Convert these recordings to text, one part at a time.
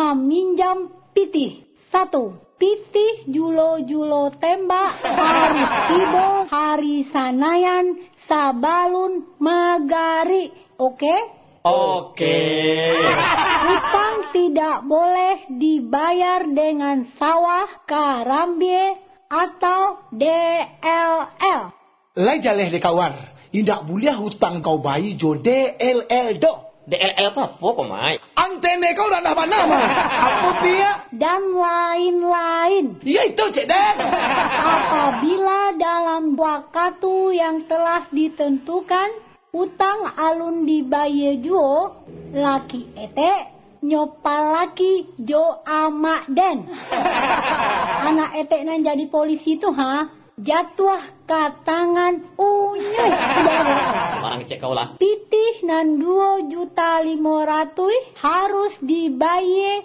meminjam pitih. 1. Pitih julo-julo tembak harus tibo hari sanayan sabalun magari. Oke? Oke. Hutang tidak boleh dibayar dengan sawah, karambie, atau DLL. Lai jaleh de kawar. Indak boleh hutang kau bayi jo DLL do. DLL apa kok, Mai? Antene kau dah mana mah? Apa dia? Dan lain-lain. Ya itu Cik Den. Apabila dalam waktu yang telah ditentukan hutang alun dibayar juo, laki ete nyopal laki jo amak den. Anak ete nan jadi polisi tuh jatuh ke tangan unyuy. Orang cek kau lah. Pitih nan 2.500.000 harus dibayar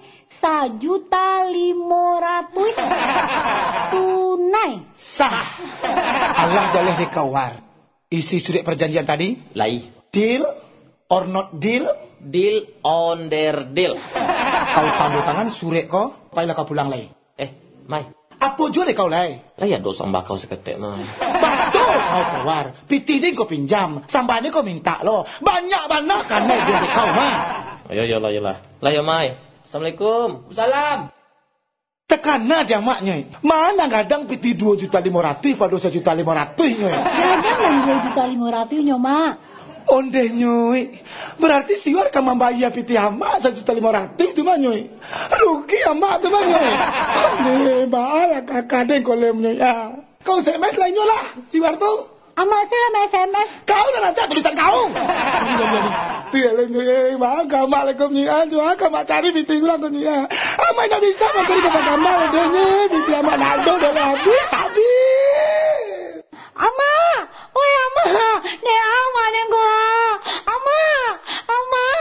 1.500.000 tunai. Sah. Allah jaleh de kawar. Isi surat perjanjian tadi? Lai. Deal or not deal? Deal on their deal. Kau tanda tangan surat kau, payah kau pulang lai. Mai. Apa jure kau lai? Lah ya dosang bakau seketek, Mai. Betul kau keluar. Pitih din kau pinjam, sampai kau minta lo. Banyak-banyak kan lai jure kau mah. Ayolah. Lah ya, Mai. Assalamualaikum. Salam. Tekana dia maknya. Mana kadang pitih 2.500.000 pada 1.500.000 nyoy. Kadang 2.500.000 nyoma. Onde nyoy. Berarti siwar ka membayar pitih amak 1.500.000 tu mah nyoy. Rugi amak tu mah nyoy. Onde baala kakadeng kolem nyoy. Kau SMS lain nyoy lah siwar tu. Amak saya SMS. Kau dah nanti tulisan kau. Tiada nyoy. Mak kamak lekom nyoy. Cuma kamak cari pitih ulang tu nyoy. Amak nak bisa mencari gambar